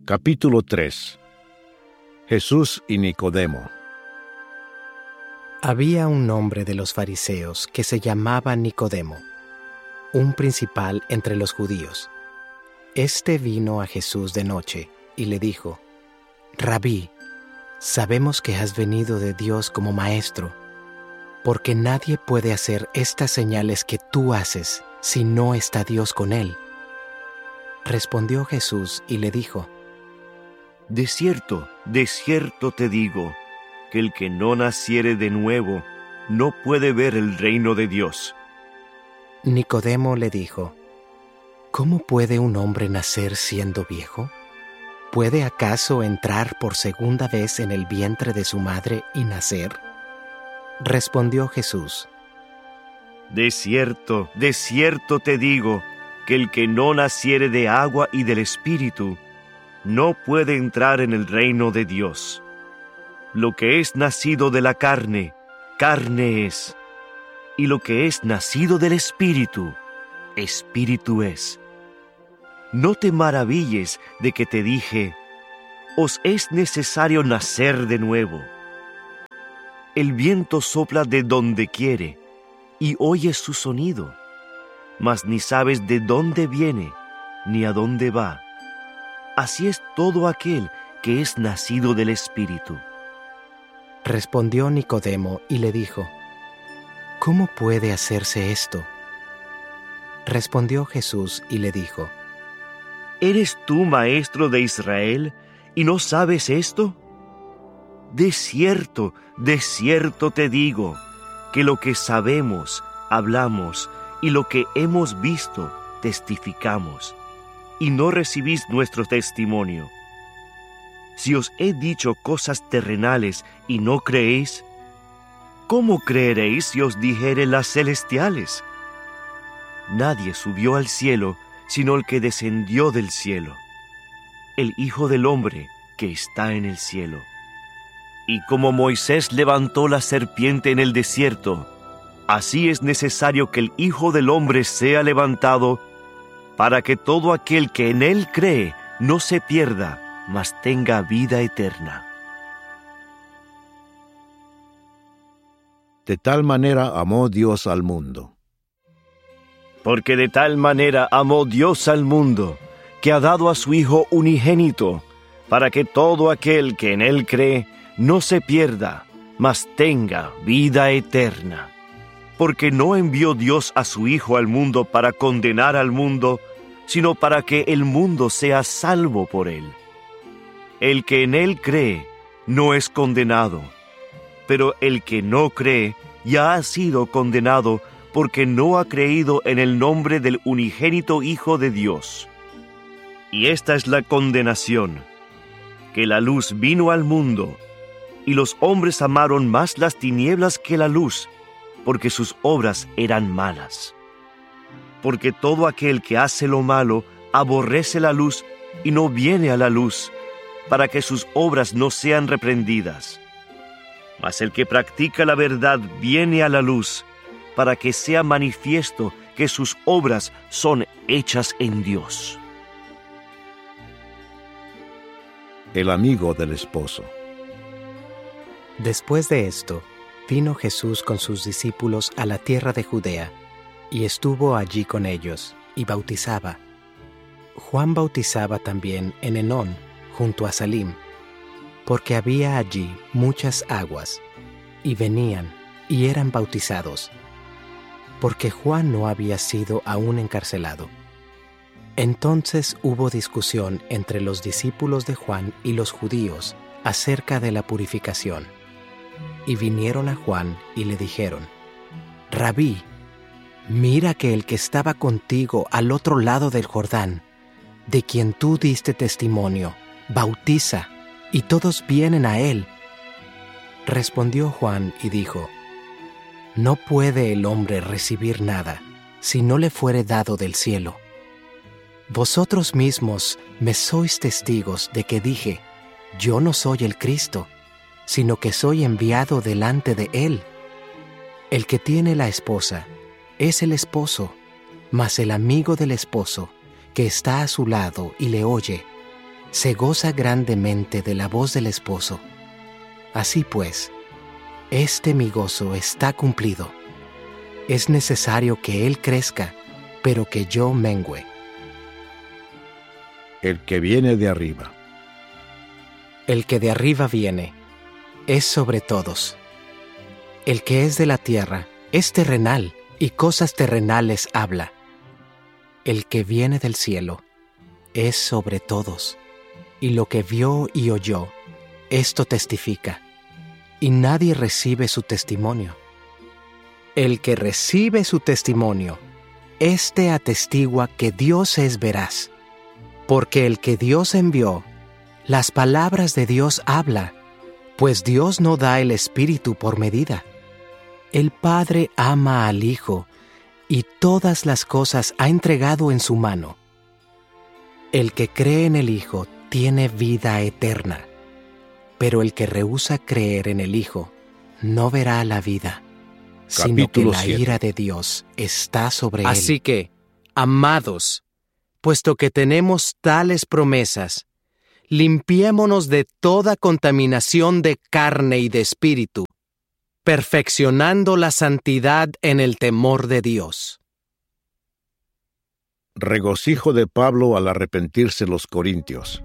Capítulo 3. Jesús y Nicodemo. Había un hombre de los fariseos que se llamaba Nicodemo, un principal entre los judíos. Este vino a Jesús de noche y le dijo: Rabí, sabemos que has venido de Dios como maestro, porque nadie puede hacer estas señales que tú haces si no está Dios con él. Respondió Jesús y le dijo: De cierto te digo, que el que no naciere de nuevo no puede ver el reino de Dios. Nicodemo le dijo: ¿Cómo puede un hombre nacer siendo viejo? ¿Puede acaso entrar por segunda vez en el vientre de su madre y nacer? Respondió Jesús: De cierto te digo, que el que no naciere de agua y del Espíritu no puede entrar en el reino de Dios. Lo que es nacido de la carne, carne es, y lo que es nacido del Espíritu, Espíritu es. No te maravilles de que te dije: os es necesario nacer de nuevo. El viento sopla de donde quiere, y oyes su sonido, mas ni sabes de dónde viene, ni a dónde va. Así es todo aquel que es nacido del Espíritu. Respondió Nicodemo y le dijo: ¿Cómo puede hacerse esto? Respondió Jesús y le dijo: ¿Eres tú maestro de Israel y no sabes esto? De cierto te digo, que lo que sabemos, hablamos, y lo que hemos visto, testificamos, y no recibís nuestro testimonio. Si os he dicho cosas terrenales y no creéis, ¿cómo creeréis si os dijere las celestiales? Nadie subió al cielo, sino el que descendió del cielo, el Hijo del Hombre que está en el cielo. Y como Moisés levantó la serpiente en el desierto, así es necesario que el Hijo del Hombre sea levantado, para que todo aquel que en él cree no se pierda, mas tenga vida eterna. De tal manera amó Dios al mundo. Porque de tal manera amó Dios al mundo, que ha dado a su Hijo unigénito, para que todo aquel que en él cree no se pierda, mas tenga vida eterna. Porque no envió Dios a su Hijo al mundo para condenar al mundo, sino para que el mundo sea salvo por él. El que en él cree no es condenado, pero el que no cree ya ha sido condenado, porque no ha creído en el nombre del unigénito Hijo de Dios. Y esta es la condenación, que la luz vino al mundo, y los hombres amaron más las tinieblas que la luz, porque sus obras eran malas. Porque todo aquel que hace lo malo aborrece la luz y no viene a la luz, para que sus obras no sean reprendidas. Mas el que practica la verdad viene a la luz, para que sea manifiesto que sus obras son hechas en Dios. El amigo del esposo. Después de esto, vino Jesús con sus discípulos a la tierra de Judea, y estuvo allí con ellos, y bautizaba. Juan bautizaba también en Enón, junto a Salim, porque había allí muchas aguas, y venían, y eran bautizados, porque Juan no había sido aún encarcelado. Entonces hubo discusión entre los discípulos de Juan y los judíos acerca de la purificación. Y vinieron a Juan y le dijeron: Rabí, mira que el que estaba contigo al otro lado del Jordán, de quien tú diste testimonio, bautiza, y todos vienen a él. Respondió Juan y dijo: No puede el hombre recibir nada, si no le fuere dado del cielo. Vosotros mismos me sois testigos de que dije: Yo no soy el Cristo, sino que soy enviado delante de él. El que tiene la esposa es el esposo, mas el amigo del esposo, que está a su lado y le oye, se goza grandemente de la voz del esposo. Así pues, mi gozo está cumplido. Es necesario que él crezca, pero que yo mengüe. El que viene de arriba. El que de arriba viene es sobre todos. El que es de la tierra es terrenal y cosas terrenales habla. El que viene del cielo es sobre todos, y lo que vio y oyó, esto testifica, y nadie recibe su testimonio. El que recibe su testimonio, atestigua que Dios es veraz, porque el que Dios envió, las palabras de Dios habla, pues Dios no da el Espíritu por medida. El Padre ama al Hijo, y todas las cosas ha entregado en su mano. El que cree en el Hijo tiene vida eterna, pero el que rehúsa creer en el Hijo no verá la vida, sino que la ira de Dios está sobre él. Así que, amados, puesto que tenemos tales promesas, limpiémonos de toda contaminación de carne y de espíritu, perfeccionando la santidad en el temor de Dios. Regocijo de Pablo al arrepentirse los corintios.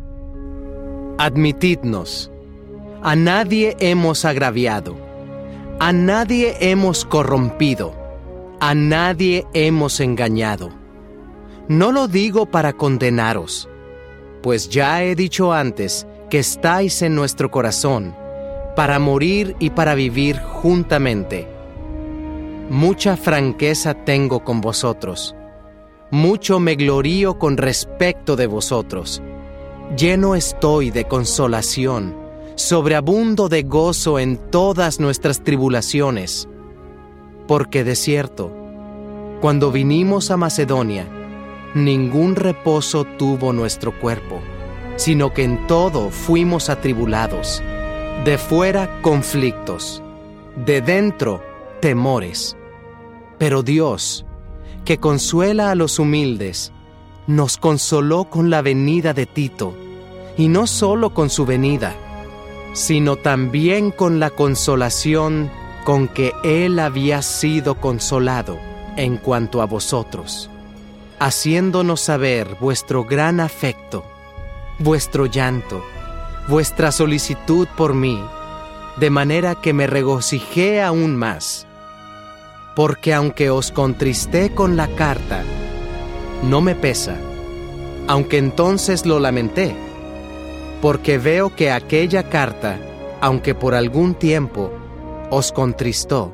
Admitidnos, a nadie hemos agraviado, a nadie hemos corrompido, a nadie hemos engañado. No lo digo para condenaros, pues ya he dicho antes que estáis en nuestro corazón, para morir y para vivir juntamente. Mucha franqueza tengo con vosotros, mucho me glorío con respecto de vosotros. Lleno estoy de consolación, sobreabundo de gozo en todas nuestras tribulaciones. Porque de cierto, cuando vinimos a Macedonia, ningún reposo tuvo nuestro cuerpo, sino que en todo fuimos atribulados. De fuera conflictos, de dentro temores. Pero Dios, que consuela a los humildes, nos consoló con la venida de Tito, y no solo con su venida, sino también con la consolación con que él había sido consolado en cuanto a vosotros, haciéndonos saber vuestro gran afecto, vuestro llanto, vuestra solicitud por mí, de manera que me regocijé aún más. Porque aunque os contristé con la carta, no me pesa, aunque entonces lo lamenté, porque veo que aquella carta, aunque por algún tiempo os contristó,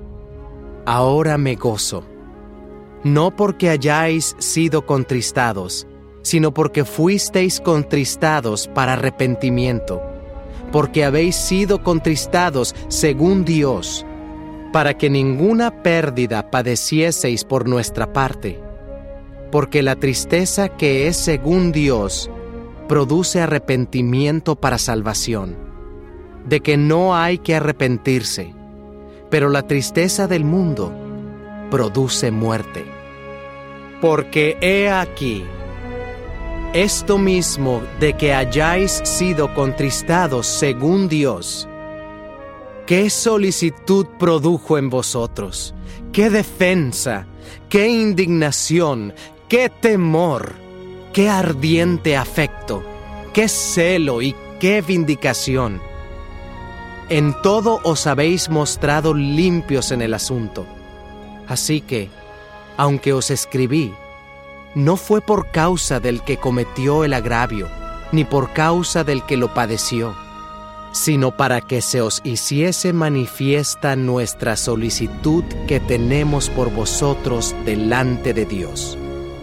ahora me gozo, no porque hayáis sido contristados, sino porque fuisteis contristados para arrepentimiento, porque habéis sido contristados según Dios, para que ninguna pérdida padecieseis por nuestra parte, porque la tristeza que es según Dios produce arrepentimiento para salvación, de que no hay que arrepentirse, pero la tristeza del mundo produce muerte. Porque he aquí, esto mismo de que hayáis sido contristados según Dios, ¿qué solicitud produjo en vosotros? ¿Qué defensa? ¿Qué indignación? ¿Qué temor? ¿Qué ardiente afecto? ¿Qué celo y qué vindicación? En todo os habéis mostrado limpios en el asunto. Así que, aunque os escribí, no fue por causa del que cometió el agravio, ni por causa del que lo padeció, sino para que se os hiciese manifiesta nuestra solicitud que tenemos por vosotros delante de Dios.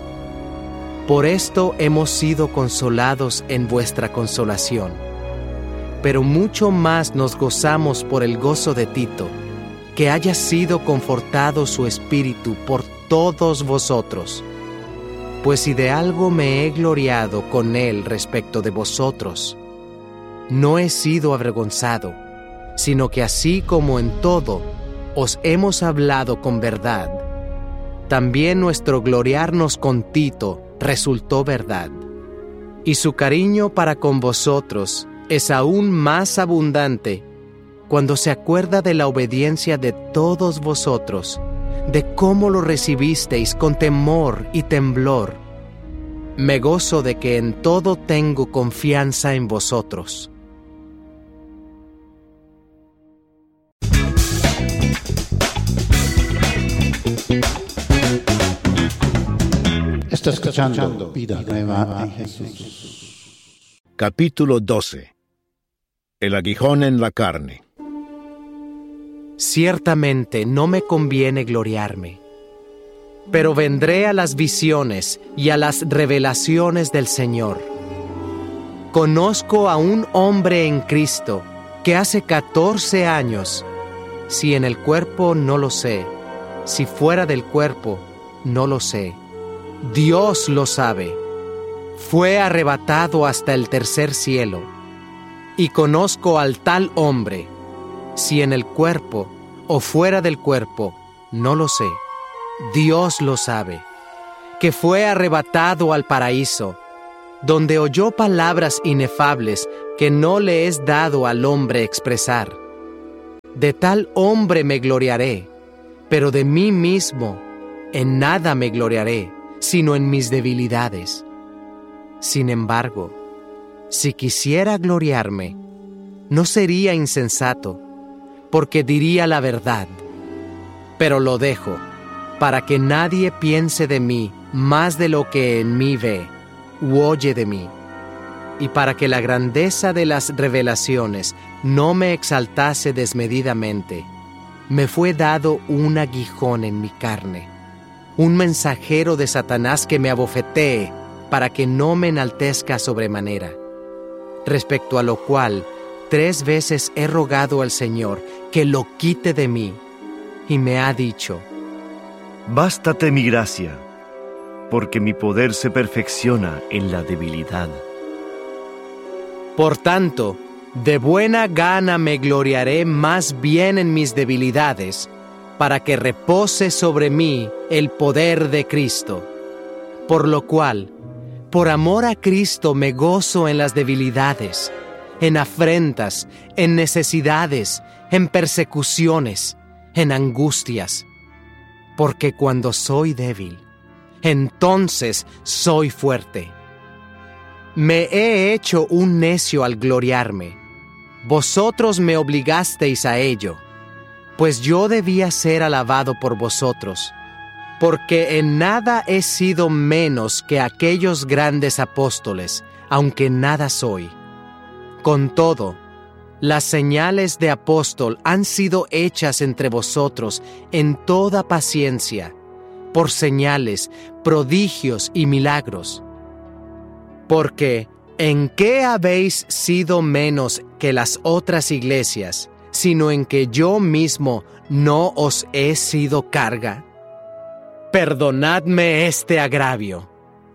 Por esto hemos sido consolados en vuestra consolación, pero mucho más nos gozamos por el gozo de Tito, que haya sido confortado su espíritu por todos vosotros. Pues si de algo me he gloriado con él respecto de vosotros, no he sido avergonzado, sino que así como en todo os hemos hablado con verdad, también nuestro gloriarnos con Tito resultó verdad. y su cariño para con vosotros es aún más abundante cuando se acuerda de la obediencia de todos vosotros, de cómo lo recibisteis con temor y temblor. Me gozo de que en todo tengo confianza en vosotros. Está escuchando Vida Nueva en Jesús. Capítulo 12. El aguijón en la carne. Ciertamente no me conviene gloriarme, pero vendré a las visiones y a las revelaciones del Señor. Conozco a un hombre en Cristo que hace 14 años, si en el cuerpo no lo sé, si fuera del cuerpo no lo sé, Dios lo sabe, fue arrebatado hasta el tercer cielo. Y conozco al tal hombre, si en el cuerpo o fuera del cuerpo, no lo sé, Dios lo sabe, que fue arrebatado al paraíso, donde oyó palabras inefables que no le es dado al hombre expresar. De tal hombre me gloriaré, pero de mí mismo en nada me gloriaré, sino en mis debilidades. Sin embargo, si quisiera gloriarme, no sería insensato, porque diría la verdad. Pero lo dejo, para que nadie piense de mí más de lo que en mí ve u oye de mí, y para que la grandeza de las revelaciones no me exaltase desmedidamente, me fue dado un aguijón en mi carne, un mensajero de Satanás que me abofetee, para que no me enaltezca sobremanera. Respecto a lo cual, 3 veces he rogado al Señor que lo quite de mí, y me ha dicho: Bástate mi gracia, porque mi poder se perfecciona en la debilidad. Por tanto, de buena gana me gloriaré más bien en mis debilidades, para que repose sobre mí el poder de Cristo. Por lo cual, por amor a Cristo me gozo en las debilidades, en afrentas, en necesidades, en persecuciones, en angustias. Porque cuando soy débil, entonces soy fuerte. Me he hecho un necio al gloriarme. Vosotros me obligasteis a ello, pues yo debía ser alabado por vosotros, porque en nada he sido menos que aquellos grandes apóstoles, aunque nada soy. Con todo, las señales de apóstol han sido hechas entre vosotros en toda paciencia, por señales, prodigios y milagros. Porque, ¿en qué habéis sido menos que las otras iglesias, sino en que yo mismo no os he sido carga? Perdonadme este agravio.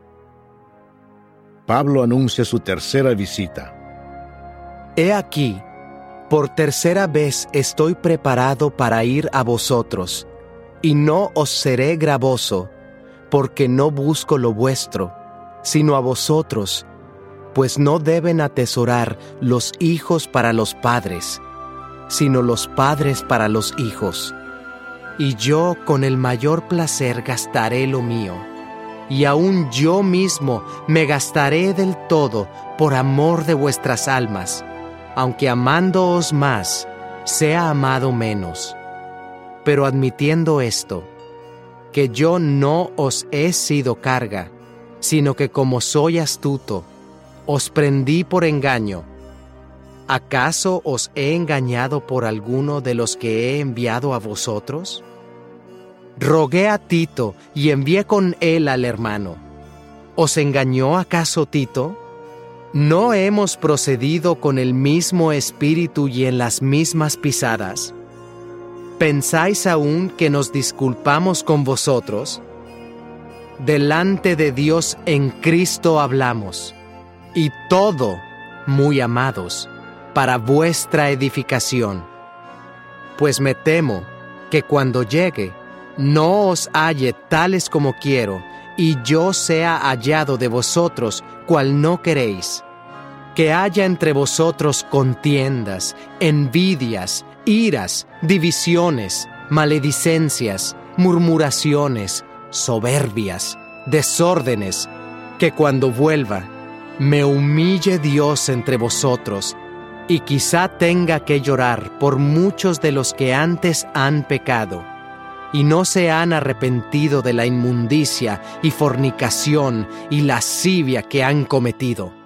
Pablo anuncia su tercera visita. He aquí, por tercera vez estoy preparado para ir a vosotros, y no os seré gravoso, porque no busco lo vuestro, sino a vosotros, pues no deben atesorar los hijos para los padres, sino los padres para los hijos. Y yo con el mayor placer gastaré lo mío, y aun yo mismo me gastaré del todo por amor de vuestras almas, aunque amándoos más, sea amado menos. Pero admitiendo esto, que yo no os he sido carga, sino que como soy astuto, os prendí por engaño. ¿Acaso os he engañado por alguno de los que he enviado a vosotros? Rogué a Tito y envié con él al hermano. ¿Os engañó acaso Tito? ¿No hemos procedido con el mismo espíritu y en las mismas pisadas? ¿Pensáis aún que nos disculpamos con vosotros? Delante de Dios en Cristo hablamos, y todo, muy amados, para vuestra edificación. Pues me temo que cuando llegue, no os halle tales como quiero, y yo sea hallado de vosotros, cual no queréis. Que haya entre vosotros contiendas, envidias, iras, divisiones, maledicencias, murmuraciones, soberbias, desórdenes, que cuando vuelva, me humille Dios entre vosotros, y quizá tenga que llorar por muchos de los que antes han pecado, y no se han arrepentido de la inmundicia y fornicación y lascivia que han cometido.